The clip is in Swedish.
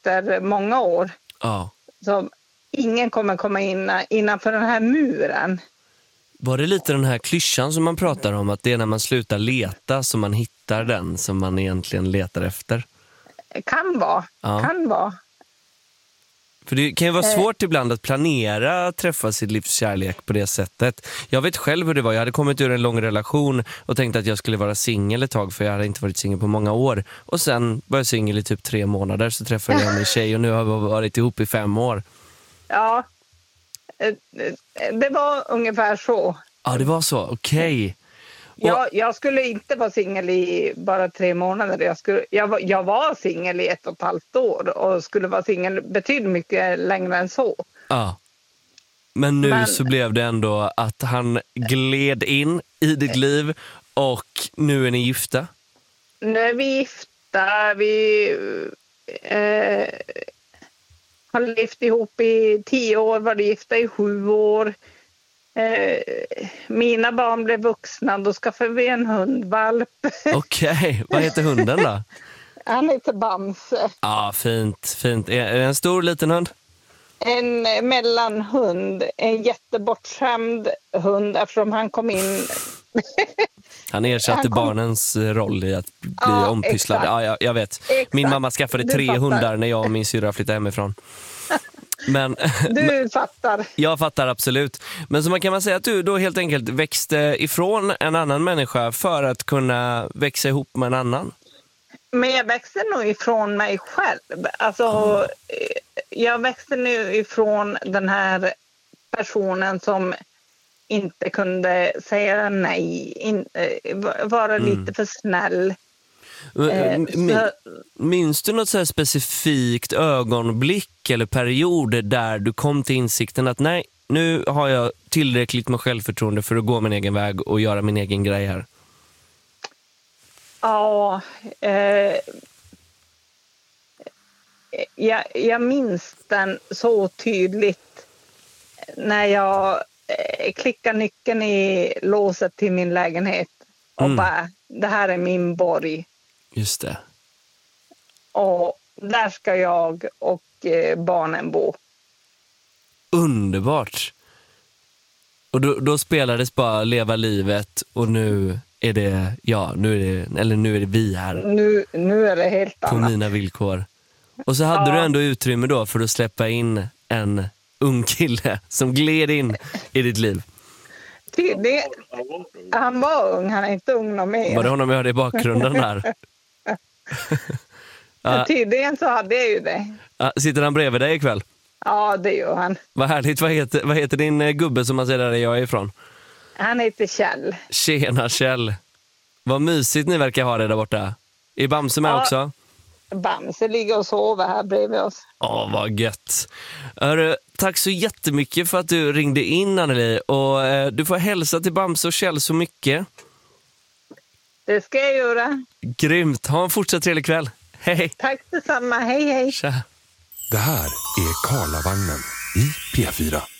efter många år. Ja. Så ingen kommer komma innanför den här muren. Var det lite den här klyschan som man pratar om, att det är när man slutar leta som man hittar den som man egentligen letar efter? Kan vara. För det kan ju vara svårt ibland att planera att träffa sitt livs kärlek på det sättet. Jag vet själv hur det var. Jag hade kommit ur en lång relation och tänkte att jag skulle vara singel ett tag, för jag hade inte varit singel på många år. Och sen var jag singel i typ 3 månader, så träffade jag min tjej och nu har vi varit ihop i 5 år. Ja, det var ungefär så. Ja, det var så. Okej. Jag skulle inte vara singel i bara 3 månader. Jag var singel i 1,5 år och skulle vara singel betydligt mycket längre än så. Ja. Men nu så blev det ändå att han gled in i ditt liv och nu är ni gifta? Nu är vi gifta. Vi har levt ihop i 10 år, var gifta i 7 år. Mina barn blev vuxna, då skaffade vi en hundvalp. Okej, vad heter hunden då? Han heter Bamse. Ja, fint. Är det en stor liten hund? En mellanhund, en jättebortskämd hund, eftersom han kom in. Han ersatte barnens roll i att bli ompysslad. Ja, jag vet. Exakt. Min mamma skaffade 3 hundar när jag och min syrra flyttade hemifrån. Men, du fattar. Jag fattar absolut. Men så man kan säga att du då helt enkelt växte ifrån en annan människa för att kunna växa ihop med en annan? Men jag växte nog ifrån mig själv. Alltså, jag växte nu ifrån den här personen som inte kunde säga nej, vara lite för snäll. Minns du något så här specifikt ögonblick eller period där du kom till insikten att nej, nu har jag tillräckligt med självförtroende för att gå min egen väg och göra min egen grej här? Ja, jag minns den så tydligt när jag klickar nyckeln i låset till min lägenhet och bara, det här är min borg. Just det. Och där ska jag och barnen bo. Underbart. Och då spelades bara leva livet och nu är det, nu är det vi här. Nu är det helt annat. På mina villkor. Och så hade du ändå utrymme då för att släppa in en ung kille som gled in i ditt liv. Han var ung, han är inte ung någon mer. Var det honom jag hörde i bakgrunden där? Tydligen så hade jag ju det. Sitter han bredvid dig ikväll? Ja, det gör han. Vad härligt. Vad heter din gubbe som man ser där jag är ifrån? Han heter Kjell. Tjena Kjell. Vad mysigt ni verkar ha det där borta. Är Bamse med också? Bamse ligger och sover här bredvid oss. Vad gött. Tack så jättemycket för att du ringde in, Anneli. Och du får hälsa till Bamse och Kjell så mycket. Det ska jag göra. Grymt. Ha en fortsatt trevlig kväll. Hej. Tack detsamma. Hej. Tja. Det här är Karlavagnen i P4.